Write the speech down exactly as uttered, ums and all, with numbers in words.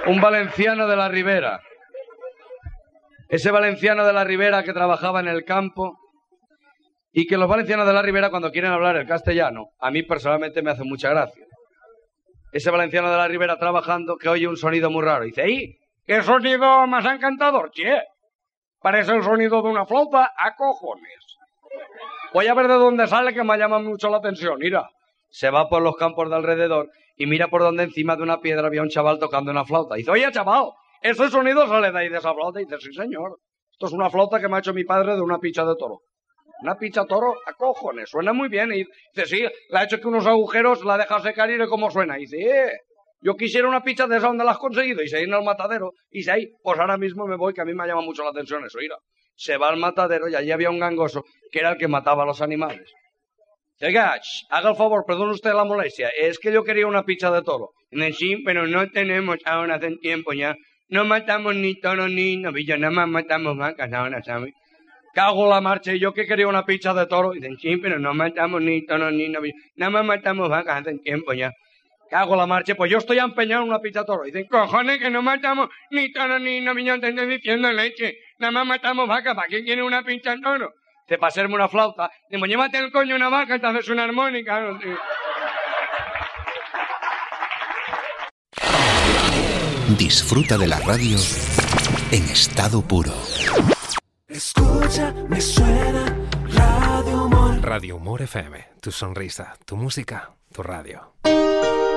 un valenciano de la Ribera. Ese valenciano de la Ribera que trabajaba en el campo y que los valencianos de la Ribera cuando quieren hablar el castellano, a mí personalmente me hace mucha gracia. Ese valenciano de la Ribera trabajando que oye un sonido muy raro y dice, ¡ey! ¡Qué sonido más encantador, che! Parece el sonido de una flauta a cojones. Voy a ver de dónde sale que me llama mucho la atención, mira. Se va por los campos de alrededor y mira por donde encima de una piedra había un chaval tocando una flauta. Y dice, oye, chaval, ¿ese sonido sale de ahí de esa flauta? Y dice, sí, señor. Esto es una flauta que me ha hecho mi padre de una picha de toro. Una picha toro a cojones, suena muy bien. Y dice, sí, la ha hecho que unos agujeros, la deja secar y ve cómo suena. Y dice, eh, yo quisiera una picha de esa, ¿dónde la has conseguido? Y se viene al matadero. Y dice, ahí, pues ahora mismo me voy, que a mí me llama mucho la atención eso, mira. Se va al matadero y allí había un gangoso que era el que mataba a los animales. Oiga, haga el favor, perdone usted la molestia, es que yo quería una picha de toro. Y dice, sí, pero no tenemos ahora hace tiempo ya. No matamos ni toros ni novillos, nada más matamos vacas ahora, ¿sabes? Cago la marcha y yo que quería una picha de toro. Y dicen, sí, pero no matamos ni toros ni novillos, nada más matamos vacas hace tiempo ya. Cago la marcha, pues yo estoy empeñado en una picha de toro. Y dicen, cojones que no matamos ni toros ni novillos, te estoy diciendo leche. Nada más matamos vacas, ¿para qué quiere una picha de toro? Dice, para hacerme una flauta. Digo, llévate el coño una vaca, te haces una armónica. ¿No? Disfruta de la radio en estado puro. Escucha, me suena Radio Humor. Radio Humor F M, tu sonrisa, tu música, tu radio.